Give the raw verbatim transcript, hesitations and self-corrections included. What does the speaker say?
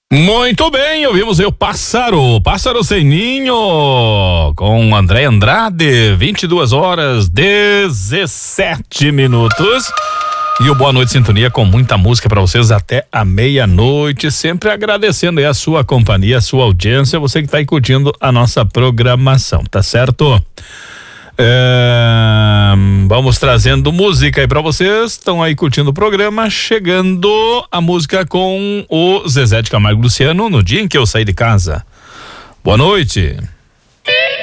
Muito bem, ouvimos aí o Pássaro, Pássaro Sem Ninho, com André Andrade, vinte e duas horas, dezessete minutos. E o Boa Noite Sintonia com muita música para vocês até a meia-noite, sempre agradecendo aí a sua companhia, a sua audiência, você que tá aí curtindo a nossa programação, tá certo? É, vamos trazendo música aí pra vocês, estão aí curtindo o programa, chegando a música com o Zezé de Camargo e Luciano, No Dia em que Eu Saí de Casa. Boa noite.